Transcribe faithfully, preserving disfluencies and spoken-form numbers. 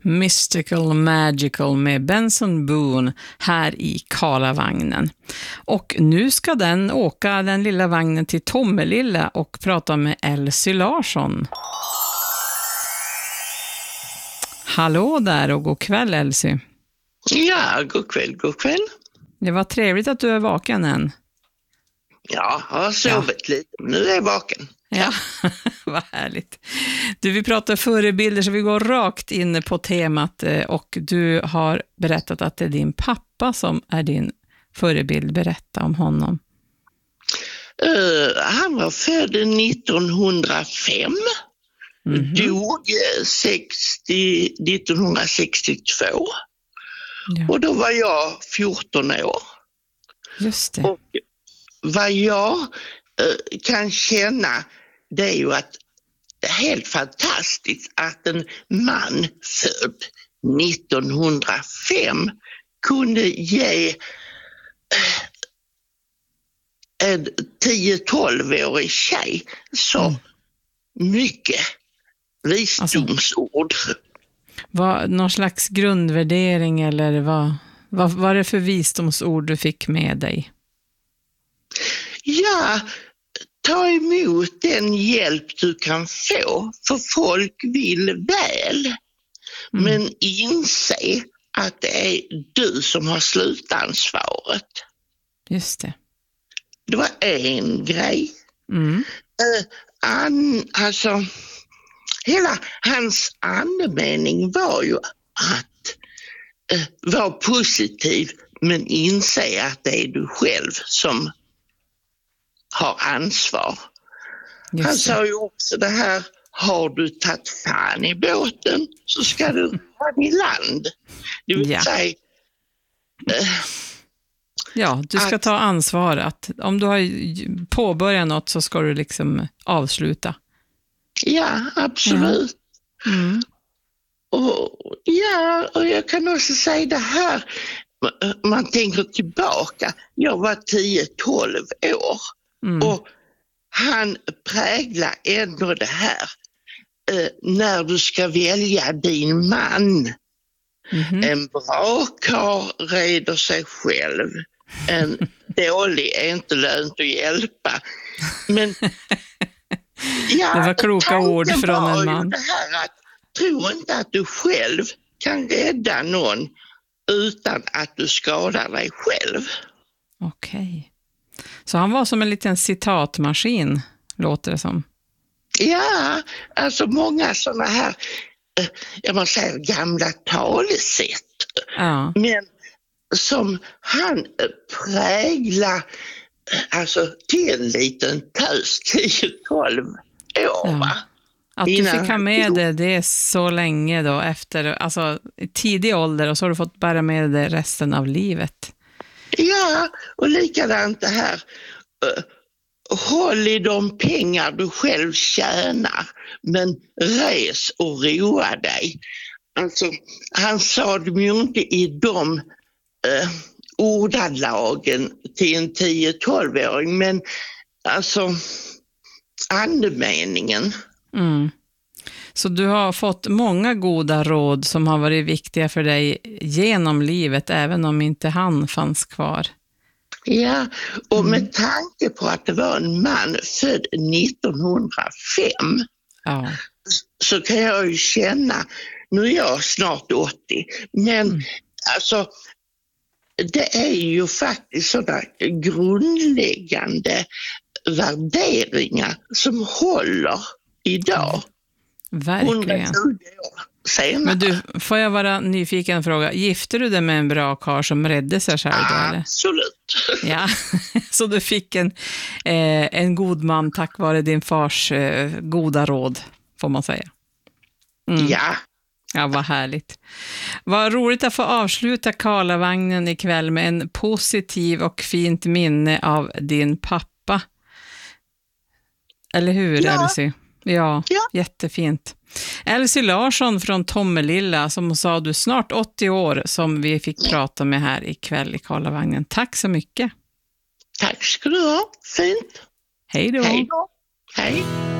Mystical Magical med Benson Boone här i Karlavagnen. Och nu ska den åka den lilla vagnen till Tomelilla och prata med Elsie Larsson. Hallå där och god kväll, Elsie. Ja, god kväll, god kväll. Det var trevligt att du är vaken än. Ja, jag har sovit ja. lite, men nu är jag vaken. Ja, vad härligt. Du, vi pratar förebilder så vi går rakt in på temat och du har berättat att det är din pappa som är din förebild. Berätta om honom. Uh, han var född nittonhundrafem, mm-hmm. dog sextio, nittonhundrasextiotvå ja. Och då var jag fjorton år. Just det. Och vad jag uh, kan känna det är ju att det är helt fantastiskt att en man född nittonhundrafem kunde ge en tio-tolv-årig tjej så mm. mycket visdomsord. Alltså, vad, någon slags grundvärdering eller vad, vad var det för visdomsord du fick med dig? Ja, ta emot den hjälp du kan få, för folk vill väl. Mm. Men inse att det är du som har slutansvaret. Just det. Det var en grej. Mm. Uh, an, alltså, hela hans andemening var ju att uh, vara positiv men inse att det är du själv som har ansvar. Just Han sa ju också det här, har du tagit fan i båten så ska du vara i land. Det vill ja. säga... Uh, Ja, du ska att, ta ansvar. Att om du har påbörjat något så ska du liksom avsluta. Ja, absolut. Ja. Mm. Och, ja, och jag kan också säga det här. Man tänker tillbaka. Jag var tio tolv år. Mm. Och han präglar ändå det här. Eh, när du ska välja din man. Mm-hmm. En bra karl reder sig själv. En dålig är inte lönt att hjälpa. Men ja, det var kloka ord från en man. Det här att, tro inte att du själv kan rädda någon utan att du skadar dig själv. Okej. Så han var som en liten citatmaskin, låter det som. Ja, alltså många sådana här, jag måste säga gamla talesätt. Ja. Men som han präglar alltså till en liten tös tio tolv år. Ja. Va? Att du fick ha med det, det är så länge då efter, alltså i tidig ålder och så har du fått bära med det resten av livet. Ja, och likadant det här. Uh, håll i de pengar du själv tjänar men res och roa dig. Alltså, han sa det ju inte i de uh, ordalagen till en tio tolv-åring men alltså andemeningen. Mm. Så du har fått många goda råd som har varit viktiga för dig genom livet även om inte han fanns kvar. Ja, och mm. med tanke på att det var en man född nittonhundrafem ja. så kan jag ju känna, nu är jag snart åttio, men mm. alltså det är ju faktiskt sådana grundläggande värderingar som håller idag. Verkligen. Men du, får jag vara nyfiken och fråga, gifte du dig med en bra karl som räddade sig själv då, eller? Absolut. Ja, så du fick en, eh, en god man tack vare din fars eh, goda råd, får man säga. Mm. Ja. Ja, vad härligt. Vad roligt att få avsluta Karlavagnen ikväll med en positiv och fint minne av din pappa. Eller hur, ja. Elsie? Ja, ja, jättefint. Elsie Larsson från Tomelilla, som sa du snart åttio år, som vi fick prata med här ikväll i Karlavagnen. Tack så mycket. Tack ska du ha. Fint. Hej då. Hej då. Hej.